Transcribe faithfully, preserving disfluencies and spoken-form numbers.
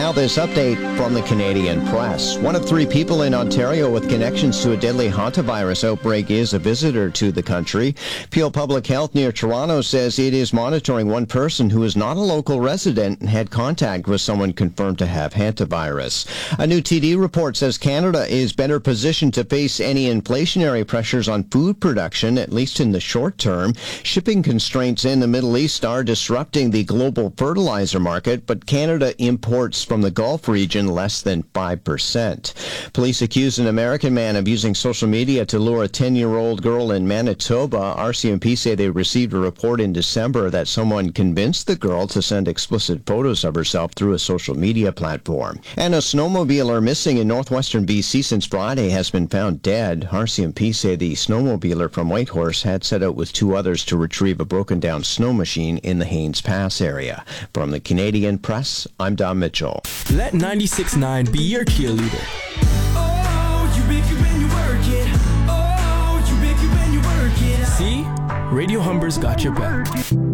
Now this update from the Canadian Press. One of three people in Ontario with connections to a deadly hantavirus outbreak is a visitor to the country. Peel Public Health near Toronto says it is monitoring one person who is not a local resident and had contact with someone confirmed to have hantavirus. A new T D report says Canada is better positioned to face any inflationary pressures on food production, at least in the short term. Shipping constraints in the Middle East are disrupting the global fertilizer market, but Canada imports from the Gulf region less than five percent. Police accuse an American man of using social media to lure a ten-year-old girl in Manitoba. R C M P say they received a report in December that someone convinced the girl to send explicit photos of herself through a social media platform. And a snowmobiler missing in northwestern B C since Friday has been found dead. R C M P say the snowmobiler from Whitehorse had set out with two others to retrieve a broken-down snow machine in the Haines Pass area. From the Canadian Press, I'm Don Mitchell. Let ninety-six point nine be your cheerleader. Oh, you make it when you work it. Oh, you make it when you work it. See? Radio Humber's got your back.